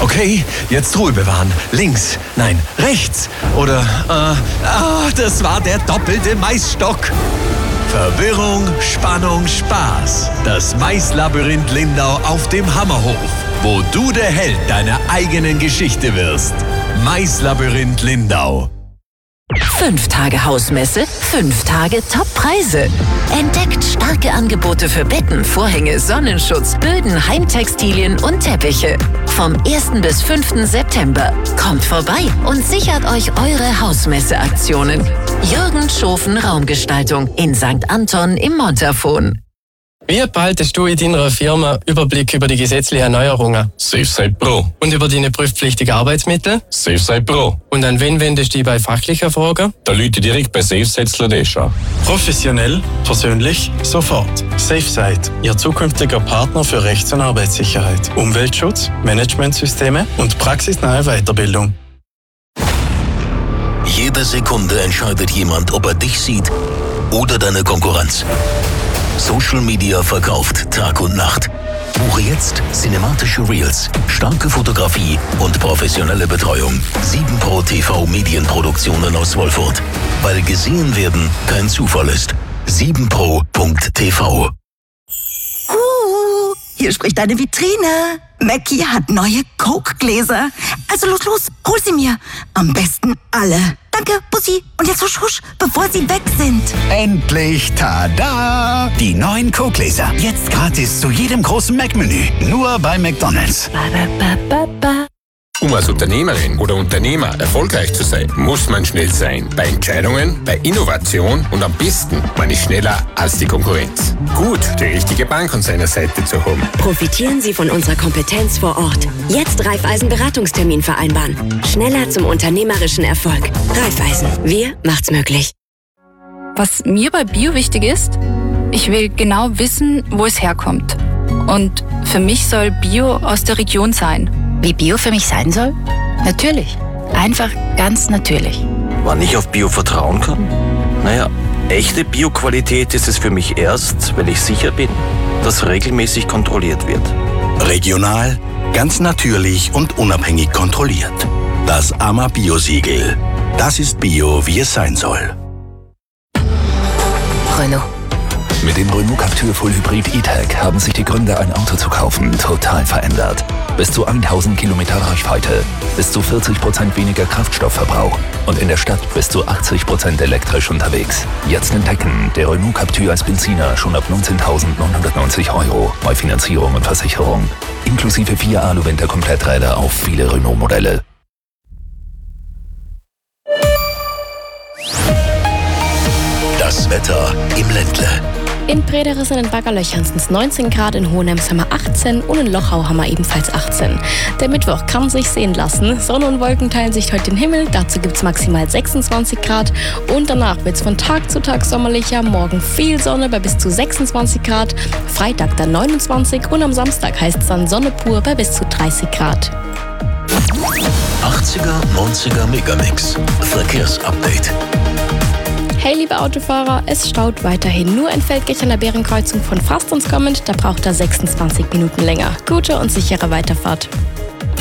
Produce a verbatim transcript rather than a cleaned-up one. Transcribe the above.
Okay, jetzt Ruhe bewahren. Links, nein, rechts. Oder, äh, ah, das war der doppelte Maisstock. Verwirrung, Spannung, Spaß. Das Maislabyrinth Lindau auf dem Hammerhof, wo du der Held deiner eigenen Geschichte wirst. Maislabyrinth Lindau. Fünf Tage Hausmesse, fünf Tage Top-Preise. Entdeckt starke Angebote für Betten, Vorhänge, Sonnenschutz, Böden, Heimtextilien und Teppiche. Vom ersten bis fünften September. Kommt vorbei und sichert euch eure Hausmesse-Aktionen. Jürgen Schofen Raumgestaltung in Sankt Anton im Montafon. Wie behaltest du in deiner Firma Überblick über die gesetzlichen Neuerungen? SafeSite Pro. Und über deine prüfpflichtigen Arbeitsmittel? SafeSite Pro. Und an wen wendest du dich bei fachlichen Fragen? Da Leute direkt bei SafeSite Sladesh an. Professionell, persönlich, sofort. SafeSite, Ihr zukünftiger Partner für Rechts- und Arbeitssicherheit, Umweltschutz, Managementsysteme und praxisnahe Weiterbildung. Jede Sekunde entscheidet jemand, ob er dich sieht oder deine Konkurrenz. Social Media verkauft Tag und Nacht. Buche jetzt cinematische Reels, starke Fotografie und professionelle Betreuung. sieben Pro T V Medienproduktionen aus Wolfurt. Weil gesehen werden kein Zufall ist. sieben pro Punkt t v. Uh, hier spricht eine Vitrine. Mackie hat neue Coke-Gläser. Also los, los, hol sie mir. Am besten alle. Danke, Bussi. Und jetzt husch, husch, bevor sie weg sind. Endlich, tada! Die neuen Coke-Gläser. Jetzt gratis zu jedem großen Mac-Menü. Nur bei McDonald's. Ba, ba, ba, ba. Um als Unternehmerin oder Unternehmer erfolgreich zu sein, muss man schnell sein. Bei Entscheidungen, bei Innovation und am besten, man ist schneller als die Konkurrenz. Gut, die richtige Bank an seiner Seite zu haben. Profitieren Sie von unserer Kompetenz vor Ort. Jetzt Raiffeisen Beratungstermin vereinbaren. Schneller zum unternehmerischen Erfolg. Raiffeisen, wir macht's möglich. Was mir bei Bio wichtig ist, ich will genau wissen, wo es herkommt. Und für mich soll Bio aus der Region sein. Wie Bio für mich sein soll? Natürlich. Einfach ganz natürlich. Wann ich auf Bio vertrauen kann? Naja, echte Bio-Qualität ist es für mich erst, wenn ich sicher bin, dass regelmäßig kontrolliert wird. Regional, ganz natürlich und unabhängig kontrolliert. Das A M A Bio-Siegel. Das ist Bio, wie es sein soll. Renault. Mit dem Renault Captur Full Hybrid E-Tech haben sich die Gründe, ein Auto zu kaufen, total verändert. Bis zu tausend Kilometer Reichweite, bis zu vierzig Prozent weniger Kraftstoffverbrauch und in der Stadt bis zu achtzig Prozent elektrisch unterwegs. Jetzt entdecken, der Renault Captur als Benziner schon ab neunzehntausendneunhundertneunzig Euro bei Finanzierung und Versicherung. Inklusive vier Alu-Winter-Kompletträder auf viele Renault-Modelle. Das Wetter im Ländle. In Brederis in den Baggerlöchern sind es neunzehn Grad, in Hohenems haben wir achtzehn und in Lochau haben wir ebenfalls achtzehn. Der Mittwoch kann sich sehen lassen. Sonne und Wolken teilen sich heute den Himmel, dazu gibt es maximal sechsundzwanzig Grad und danach wird es von Tag zu Tag sommerlicher. Morgen viel Sonne bei bis zu sechsundzwanzig Grad, Freitag dann neunundzwanzig und am Samstag heißt es dann Sonne pur bei bis zu dreißig Grad. achtziger, neunziger Megamix. Verkehrsupdate. Hey liebe Autofahrer, es staut weiterhin. Nur in Feldkirch an der Bärenkreuzung von fast uns kommend, da braucht er sechsundzwanzig Minuten länger. Gute und sichere Weiterfahrt.